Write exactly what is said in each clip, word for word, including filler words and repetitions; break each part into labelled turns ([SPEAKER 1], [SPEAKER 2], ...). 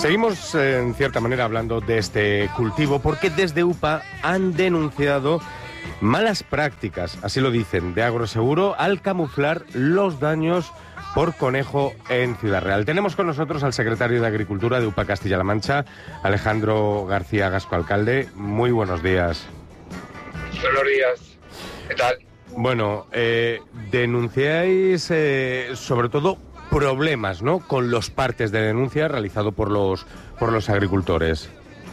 [SPEAKER 1] Seguimos, eh, en cierta manera, hablando de este cultivo porque desde U P A han denunciado malas prácticas, así lo dicen, de Agroseguro al camuflar los daños por conejo en Ciudad Real. Tenemos con nosotros al secretario de Agricultura de U P A Castilla-La Mancha, Alejandro García Gasco, alcalde. Muy buenos días.
[SPEAKER 2] Buenos días. ¿Qué tal?
[SPEAKER 1] Bueno, eh, denunciáis eh, sobre todo problemas, ¿no?, con los partes de denuncia realizado por los por los agricultores.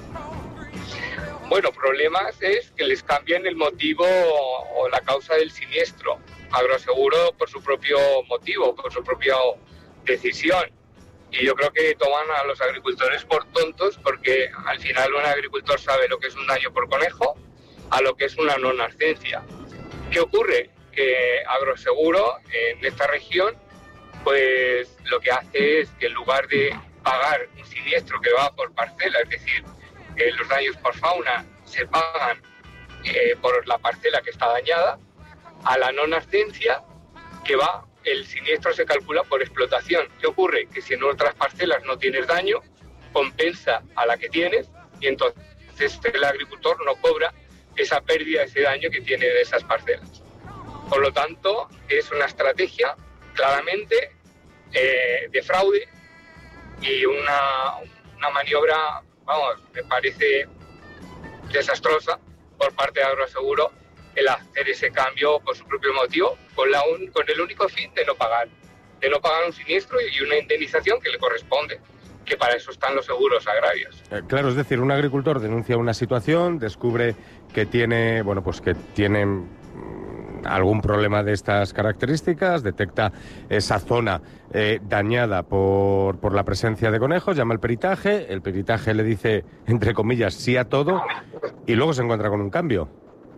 [SPEAKER 2] Bueno, problemas es que les cambian el motivo o la causa del siniestro. Agroseguro por su propio motivo, por su propia decisión. Y yo creo que toman a los agricultores por tontos, porque al final un agricultor sabe lo que es un daño por conejo a lo que es una no nascencia. ¿Qué ocurre? Que Agroseguro en esta región pues lo que hace es que en lugar de pagar un siniestro que va por parcela, es decir, que los daños por fauna se pagan eh, por la parcela que está dañada, a la no nascencia que va, el siniestro se calcula por explotación. ¿Qué ocurre? Que si en otras parcelas no tienes daño, compensa a la que tienes y entonces el agricultor no cobra esa pérdida, ese daño que tiene de esas parcelas. Por lo tanto, es una estrategia claramente eh, de fraude y una, una maniobra, vamos, me parece desastrosa por parte de Agroseguro el hacer ese cambio por su propio motivo, con, la un, con el único fin de no pagar, de no pagar un siniestro y una indemnización que le corresponde, que para eso están los seguros agrarios.
[SPEAKER 1] Eh, claro, es decir, un agricultor denuncia una situación, descubre que tiene, bueno, pues que tiene algún problema de estas características, detecta esa zona eh, dañada por, por la presencia de conejos, llama al peritaje, el peritaje le dice, entre comillas, sí a todo, y luego se encuentra con un cambio.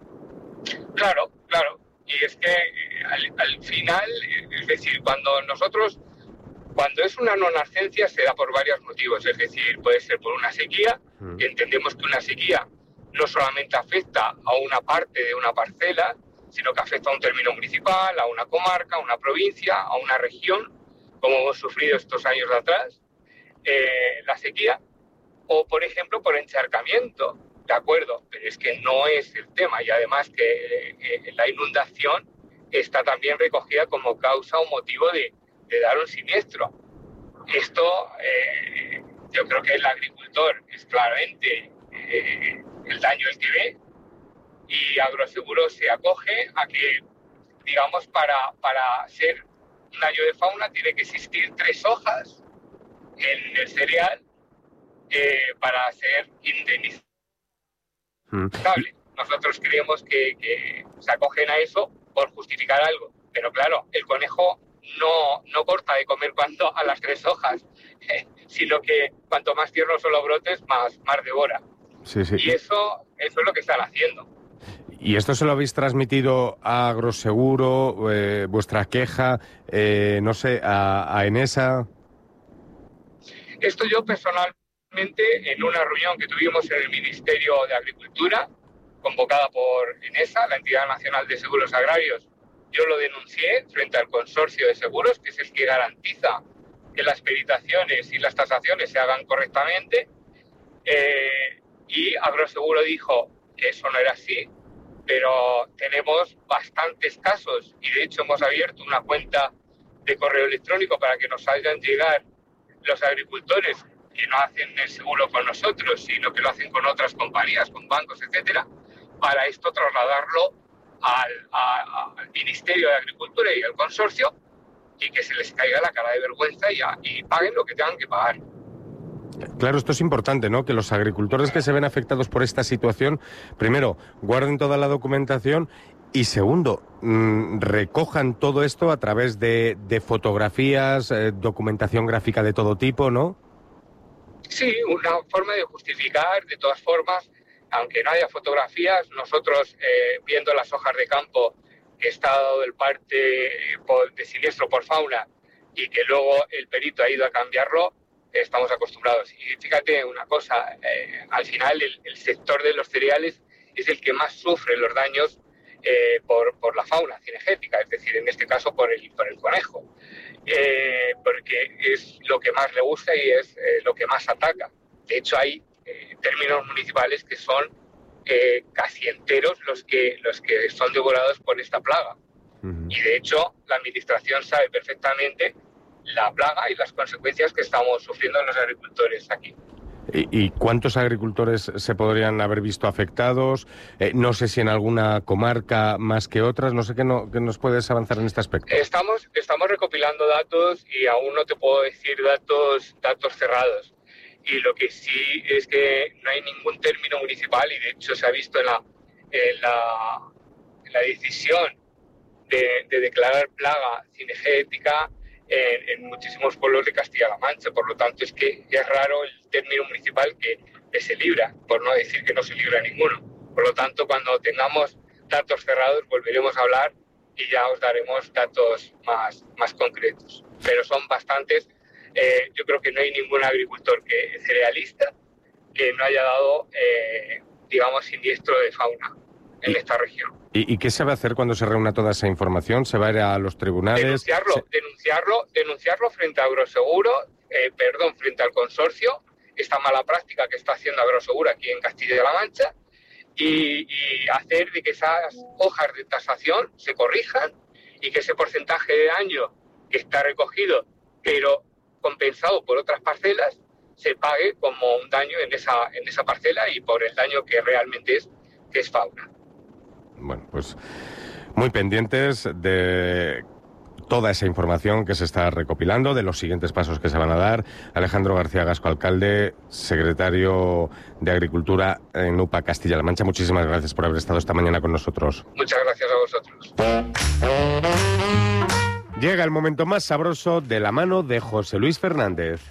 [SPEAKER 2] Claro, claro, y es que eh, al, al final, es decir, cuando nosotros, cuando es una no nascencia se da por varios motivos, es decir, puede ser por una sequía, mm. que entendemos que una sequía no solamente afecta a una parte de una parcela, sino que afecta a un término municipal, a una comarca, a una provincia, a una región, como hemos sufrido estos años de atrás, eh, la sequía, o por ejemplo por encharcamiento, de acuerdo, pero es que no es el tema, y además que eh, la inundación está también recogida como causa o motivo de, de dar un siniestro. Esto, eh, yo creo que el agricultor es claramente eh, el daño el que ve, y Agroseguro se acoge a que, digamos, para, para ser un daño de fauna tiene que existir tres hojas en el cereal eh, para ser indemnizable. Mm. Nosotros creemos que, que se acogen a eso por justificar algo, pero claro, el conejo no, no corta de comer cuando a las tres hojas, eh, sino que cuanto más tiernos son los brotes, más, más devora.
[SPEAKER 1] Sí, sí.
[SPEAKER 2] Y eso, eso es lo que están haciendo.
[SPEAKER 1] ¿Y esto se lo habéis transmitido a Agroseguro, eh, vuestra queja, eh, no sé, a, a Enesa?
[SPEAKER 2] Esto yo personalmente, en una reunión que tuvimos en el Ministerio de Agricultura, convocada por Enesa, la Entidad Nacional de Seguros Agrarios, yo lo denuncié frente al consorcio de seguros, que es el que garantiza que las peritaciones y las tasaciones se hagan correctamente, eh, y Agroseguro dijo que eso no era así, pero tenemos bastantes casos y de hecho hemos abierto una cuenta de correo electrónico para que nos hagan llegar los agricultores que no hacen el seguro con nosotros, sino que lo hacen con otras compañías, con bancos, etcétera, para esto trasladarlo al, a, al Ministerio de Agricultura y al consorcio y que se les caiga la cara de vergüenza y, a, y paguen lo que tengan que pagar.
[SPEAKER 1] Claro, esto es importante, ¿no?, que los agricultores que se ven afectados por esta situación, primero, guarden toda la documentación y segundo, mmm, recojan todo esto a través de, de fotografías, eh, documentación gráfica de todo tipo, ¿no?
[SPEAKER 2] Sí, una forma de justificar, de todas formas, aunque no haya fotografías, nosotros eh, viendo las hojas de campo que está dado el parte por, de siniestro por fauna y que luego el perito ha ido a cambiarlo, estamos acostumbrados. Y fíjate una cosa, eh, al final el, el sector de los cereales es el que más sufre los daños eh, por, por la fauna cinegética, es decir, en este caso por el, por el conejo. eh, porque es lo que más le gusta y es eh, lo que más ataca. De hecho, hay eh, términos municipales que son eh, casi enteros los que, los que son devorados por esta plaga. Uh-huh. Y de hecho, la administración sabe perfectamente la plaga y las consecuencias que estamos sufriendo los agricultores aquí.
[SPEAKER 1] ¿Y, y cuántos agricultores se podrían haber visto afectados? Eh, no sé si en alguna comarca más que otras. No sé qué, no, qué nos puedes avanzar en este aspecto.
[SPEAKER 2] Estamos, estamos recopilando datos y aún no te puedo decir datos, datos cerrados. Y lo que sí es que no hay ningún término municipal, y de hecho se ha visto en la, en la, en la decisión de, de declarar plaga cinegética en, en muchísimos pueblos de Castilla-La Mancha. Por lo tanto, es que es raro el término municipal que, que se libra, por no decir que no se libra ninguno. Por lo tanto, cuando tengamos datos cerrados, volveremos a hablar y ya os daremos datos más, más concretos. Pero son bastantes. Eh, yo creo que no hay ningún agricultor que cerealista que no haya dado, eh, digamos, siniestro de fauna en
[SPEAKER 1] ¿Y,
[SPEAKER 2] esta región.
[SPEAKER 1] ¿y, ¿Y qué se va a hacer cuando se reúna toda esa información? ¿Se va a ir a los tribunales?
[SPEAKER 2] Denunciarlo,
[SPEAKER 1] se...
[SPEAKER 2] denunciarlo, denunciarlo frente a Agroseguro, eh, perdón, frente al consorcio, esta mala práctica que está haciendo Agroseguro aquí en Castilla-La Mancha, y, y hacer de que esas hojas de tasación se corrijan y que ese porcentaje de daño que está recogido, pero compensado por otras parcelas, se pague como un daño en esa en esa parcela y por el daño que realmente es, que es fauna.
[SPEAKER 1] Bueno, pues muy pendientes de toda esa información que se está recopilando, de los siguientes pasos que se van a dar. Alejandro García Gasco, alcalde, secretario de Agricultura en UPA Castilla-La Mancha, muchísimas gracias por haber estado esta mañana con nosotros.
[SPEAKER 2] Muchas gracias a vosotros.
[SPEAKER 1] Llega el momento más sabroso de la mano de José Luis Fernández.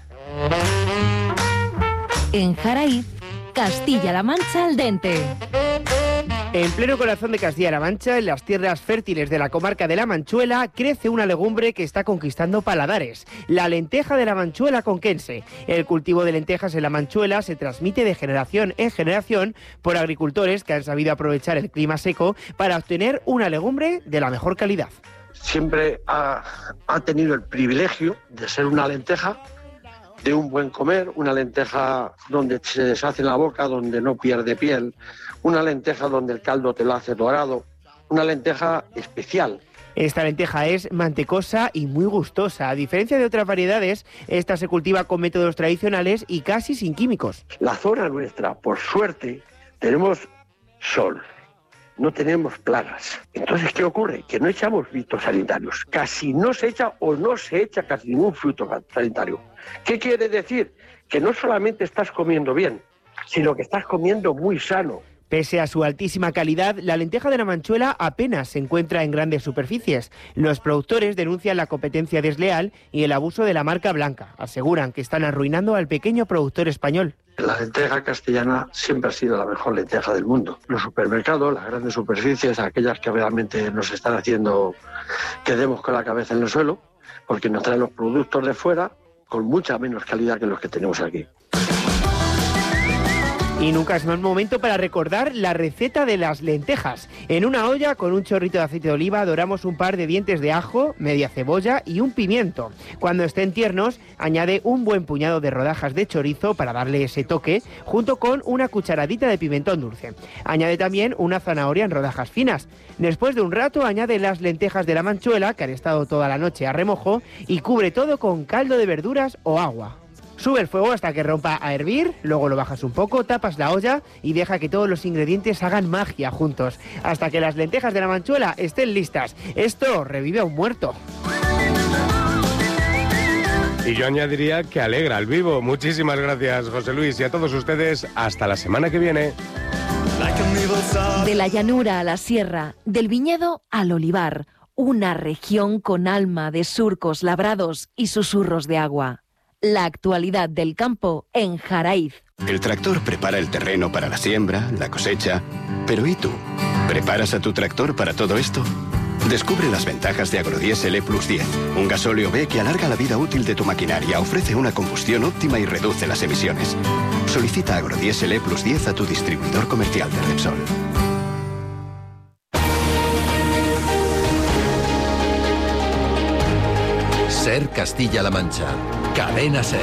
[SPEAKER 3] En Jaraíz, Castilla-La Mancha al dente.
[SPEAKER 4] En pleno corazón de Castilla-La Mancha, en las tierras fértiles de la comarca de La Manchuela, crece una legumbre que está conquistando paladares, la lenteja de la Manchuela conquense. El cultivo de lentejas en La Manchuela se transmite de generación en generación por agricultores que han sabido aprovechar el clima seco para obtener una legumbre de la mejor calidad.
[SPEAKER 5] Siempre ha, ha tenido el privilegio de ser una lenteja de un buen comer, una lenteja donde se deshace en la boca, donde no pierde piel, una lenteja donde el caldo te lo hace dorado, una lenteja especial.
[SPEAKER 4] Esta lenteja es mantecosa y muy gustosa. A diferencia de otras variedades, esta se cultiva con métodos tradicionales y casi sin químicos.
[SPEAKER 5] La zona nuestra, por suerte, tenemos sol. No tenemos plagas. Entonces, ¿qué ocurre? Que no echamos fitosanitarios. Casi no se echa o no se echa casi ningún fitosanitario. ¿Qué quiere decir? Que no solamente estás comiendo bien, sino que estás comiendo muy sano.
[SPEAKER 4] Pese a su altísima calidad, la lenteja de La Manchuela apenas se encuentra en grandes superficies. Los productores denuncian la competencia desleal y el abuso de la marca blanca. Aseguran que están arruinando al pequeño productor español.
[SPEAKER 5] La lenteja castellana siempre ha sido la mejor lenteja del mundo. Los supermercados, las grandes superficies, aquellas que realmente nos están haciendo que demos con la cabeza en el suelo, porque nos traen los productos de fuera con mucha menos calidad que los que tenemos aquí.
[SPEAKER 4] Y nunca es mal momento para recordar la receta de las lentejas. En una olla con un chorrito de aceite de oliva doramos un par de dientes de ajo, media cebolla y un pimiento. Cuando estén tiernos, añade un buen puñado de rodajas de chorizo para darle ese toque, junto con una cucharadita de pimentón dulce. Añade también una zanahoria en rodajas finas. Después de un rato, añade las lentejas de La Manchuela, que han estado toda la noche a remojo, y cubre todo con caldo de verduras o agua. Sube el fuego hasta que rompa a hervir, luego lo bajas un poco, tapas la olla y deja que todos los ingredientes hagan magia juntos, hasta que las lentejas de La Manchuela estén listas. Esto revive a un muerto.
[SPEAKER 1] Y yo añadiría que alegra al vivo. Muchísimas gracias, José Luis, y a todos ustedes, hasta la semana que viene.
[SPEAKER 3] De la llanura a la sierra, del viñedo al olivar, una región con alma de surcos labrados y susurros de agua. La actualidad del campo en Jaraíz.
[SPEAKER 6] El tractor prepara el terreno para la siembra, la cosecha. Pero ¿y tú? ¿Preparas a tu tractor para todo esto? Descubre las ventajas de Agrodiesel E plus diez, un gasóleo B que alarga la vida útil de tu maquinaria, ofrece una combustión óptima y reduce las emisiones. Solicita Agrodiesel E plus diez a tu distribuidor comercial de Repsol.
[SPEAKER 7] SER Castilla-La Mancha. Cadena SER.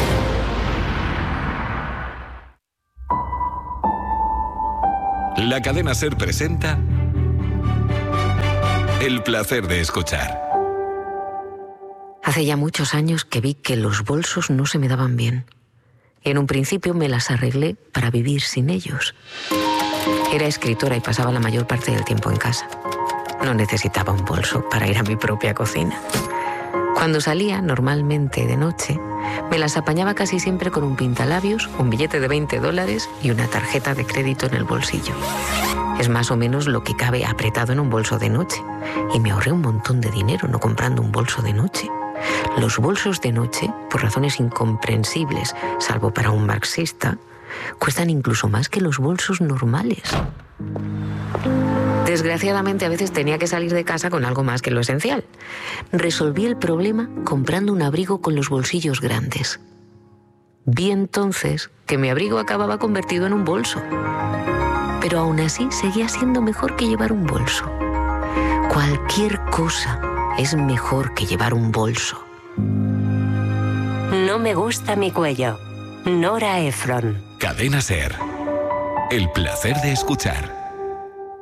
[SPEAKER 8] La cadena SER presenta El placer de escuchar.
[SPEAKER 9] Hace ya muchos años que vi que los bolsos no se me daban bien. En un principio me las arreglé para vivir sin ellos. Era escritora y pasaba la mayor parte del tiempo en casa. No necesitaba un bolso para ir a mi propia cocina. Cuando salía, normalmente de noche, me las apañaba casi siempre con un pintalabios, un billete de veinte dólares y una tarjeta de crédito en el bolsillo. Es más o menos lo que cabe apretado en un bolso de noche. Y me ahorré un montón de dinero no comprando un bolso de noche. Los bolsos de noche, por razones incomprensibles, salvo para un marxista, cuestan incluso más que los bolsos normales. Desgraciadamente, a veces tenía que salir de casa con algo más que lo esencial. Resolví el problema comprando un abrigo con los bolsillos grandes. Vi entonces que mi abrigo acababa convertido en un bolso. Pero aún así seguía siendo mejor que llevar un bolso. Cualquier cosa es mejor que llevar un bolso.
[SPEAKER 10] No me gusta mi cuello. Nora Ephron.
[SPEAKER 8] Cadena SER. El placer de escuchar.